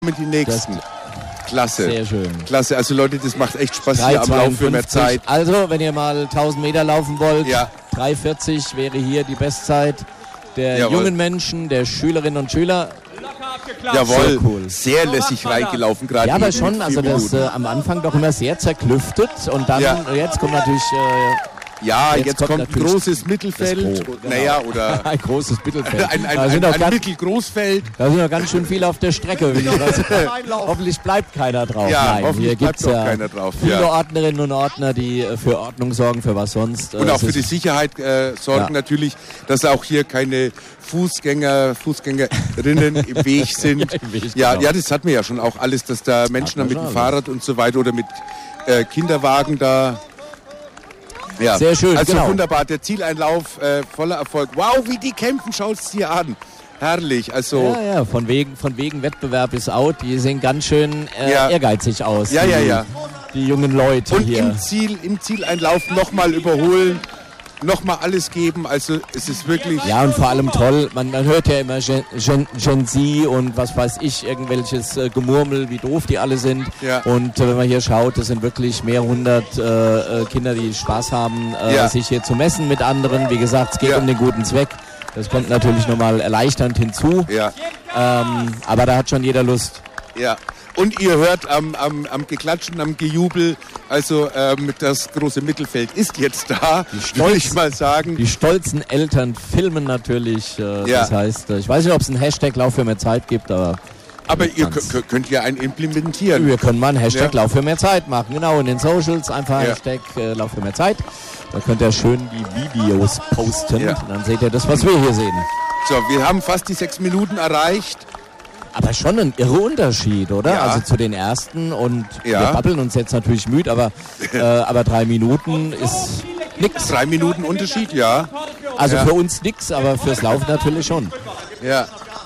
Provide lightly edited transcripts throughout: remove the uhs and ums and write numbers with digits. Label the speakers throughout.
Speaker 1: Mit die nächsten. Klasse.
Speaker 2: Sehr schön.
Speaker 1: Klasse. Also Leute, das macht echt Spaß hier am Lauf für mehr Zeit.
Speaker 2: Also, wenn ihr mal 1000 Meter laufen wollt,
Speaker 1: ja.
Speaker 2: 3,40 wäre hier die Bestzeit der jungen Menschen, der Schülerinnen und Schüler.
Speaker 1: Jawohl,
Speaker 2: sehr cool.
Speaker 1: Sehr lässig reingelaufen gerade.
Speaker 2: Ja, aber schon, also das am Anfang doch immer sehr zerklüftet und dann, jetzt kommt natürlich...
Speaker 1: jetzt kommt ein großes Mittelfeld. Oder
Speaker 2: ein großes Mittelfeld.
Speaker 1: ein Mittelgroßfeld.
Speaker 2: Da sind noch ganz schön viele auf der Strecke. Hoffentlich bleibt keiner drauf.
Speaker 1: Ja,
Speaker 2: nein, hier gibt es
Speaker 1: keiner drauf.
Speaker 2: Viele Ordnerinnen und Ordner, die für Ordnung sorgen, für was sonst.
Speaker 1: Und auch für die Sicherheit sorgen natürlich, dass auch hier keine Fußgängerinnen im Weg sind. Ja, das hatten wir ja schon auch alles, dass da Menschen mit dem Fahrrad und so weiter oder mit Kinderwagen da... Ja,
Speaker 2: sehr schön,
Speaker 1: also wunderbar, der Zieleinlauf voller Erfolg. Wow, wie die kämpfen, schaut's dir an. Herrlich, also...
Speaker 2: Ja, von wegen Wettbewerb ist out, die sehen ganz schön ehrgeizig aus. Die jungen Leute
Speaker 1: und
Speaker 2: hier.
Speaker 1: Und im Zieleinlauf nochmal überholen, nochmal alles geben, also es ist wirklich...
Speaker 2: Ja, und vor allem toll, man hört ja immer Gen Z und was weiß ich, irgendwelches Gemurmel, wie doof die alle sind.
Speaker 1: Ja.
Speaker 2: Und wenn man hier schaut, das sind wirklich mehrere hundert Kinder, die Spaß haben, sich hier zu messen mit anderen. Wie gesagt, es geht um den guten Zweck. Das kommt natürlich nochmal erleichternd hinzu.
Speaker 1: Ja.
Speaker 2: Aber da hat schon jeder Lust.
Speaker 1: Ja. Und ihr hört am Geklatschen, am Gejubel, also das große Mittelfeld ist jetzt da, würde ich mal sagen.
Speaker 2: Die stolzen Eltern filmen natürlich, das heißt, ich weiß nicht, ob es einen Hashtag Lauf für mehr Zeit gibt, aber
Speaker 1: ihr könnt ja einen implementieren.
Speaker 2: Wir können mal einen Hashtag Lauf für mehr Zeit machen, genau, in den Socials einfach Hashtag Lauf für mehr Zeit. Da könnt ihr schön die Videos posten und dann seht ihr das, was wir hier sehen.
Speaker 1: So, wir haben fast die 6 Minuten erreicht.
Speaker 2: Aber schon ein irre Unterschied, oder? Ja. Also zu den ersten und wir babbeln uns jetzt natürlich müde, aber 3 Minuten ist nix.
Speaker 1: 3 Minuten Unterschied, ja.
Speaker 2: Also für uns nix, aber fürs Laufen natürlich schon.
Speaker 1: Ja.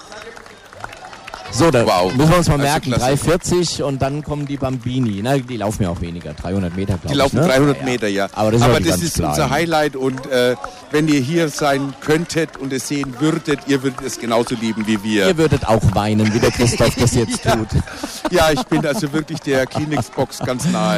Speaker 2: So, da müssen wir uns mal merken, 3,40 und dann kommen die Bambini. Na, die laufen ja auch weniger, 300 Meter, glaube ich.
Speaker 1: Die laufen 300 Meter, ja.
Speaker 2: Aber das ist
Speaker 1: unser Highlight und wenn ihr hier sein könntet und es sehen würdet, ihr würdet es genauso lieben wie wir.
Speaker 2: Ihr würdet auch weinen, wie der Christoph das jetzt tut.
Speaker 1: Ja, ich bin also wirklich der Kleenex-Box ganz nahe.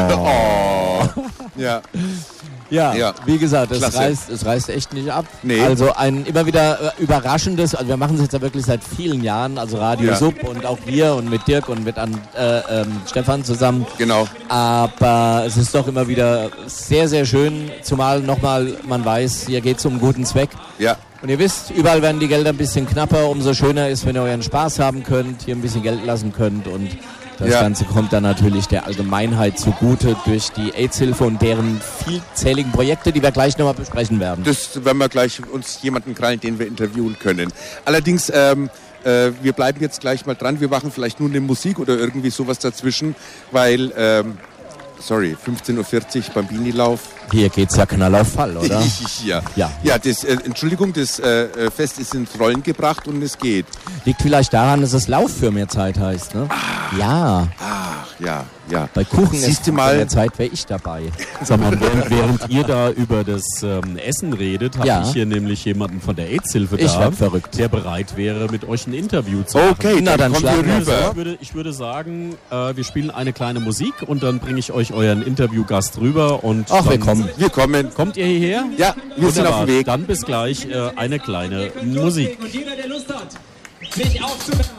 Speaker 1: Ja.
Speaker 2: Ja, wie gesagt, es reißt echt nicht ab.
Speaker 1: Nee.
Speaker 2: Also ein immer wieder überraschendes, also wir machen es jetzt ja wirklich seit vielen Jahren, also Radio Sub und auch wir und mit Dirk und mit Stefan zusammen.
Speaker 1: Genau.
Speaker 2: Aber es ist doch immer wieder sehr, sehr schön, zumal nochmal man weiß, hier geht es um einen guten Zweck.
Speaker 1: Ja.
Speaker 2: Und ihr wisst, überall werden die Gelder ein bisschen knapper, umso schöner ist, wenn ihr euren Spaß haben könnt, hier ein bisschen Geld lassen könnt und das Ganze kommt dann natürlich der Allgemeinheit zugute durch die AIDS-Hilfe und deren vielzähligen Projekte, die wir gleich nochmal besprechen werden.
Speaker 1: Das werden wir gleich uns jemanden krallen, den wir interviewen können. Allerdings, wir bleiben jetzt gleich mal dran. Wir machen vielleicht nur eine Musik oder irgendwie sowas dazwischen, weil, 15:40 Uhr Bambini-Lauf.
Speaker 2: Hier geht's ja Knall auf Fall, oder?
Speaker 1: Ja, Entschuldigung, das Fest ist ins Rollen gebracht und es geht.
Speaker 2: Liegt vielleicht daran, dass es Lauf für mehr Zeit heißt, ne? Ja.
Speaker 1: Ach, ja.
Speaker 2: Bei Kuchen
Speaker 1: Siehst
Speaker 2: ist für mehr Zeit, wäre ich dabei.
Speaker 3: Sag mal, während ihr da über das Essen redet, habe ich hier nämlich jemanden von der AIDS-Hilfe da, der bereit wäre, mit euch ein Interview zu machen.
Speaker 1: Okay, dann kommen wir rüber.
Speaker 3: Ich würde sagen, wir spielen eine kleine Musik und dann bringe ich euch euren Interviewgast rüber. Und
Speaker 1: wir kommen.
Speaker 3: Kommt ihr hierher?
Speaker 1: Ja, wir sind auf dem Weg.
Speaker 3: Dann bis gleich eine kleine Musik.
Speaker 4: Und jeder, der Lust hat, sich aufzuwärmen.